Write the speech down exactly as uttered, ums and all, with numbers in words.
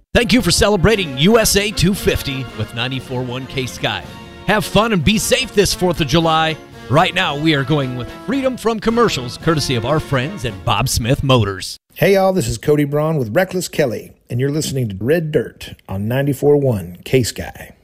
Thank you for celebrating U S A two fifty with ninety-four point one K-Sky. Have fun and be safe this fourth of July. Right now, we are going with Freedom from Commercials, courtesy of our friends at Bob Smith Motors. Hey, y'all, this is Cody Braun with Reckless Kelly, and you're listening to Red Dirt on ninety-four point one K-Sky.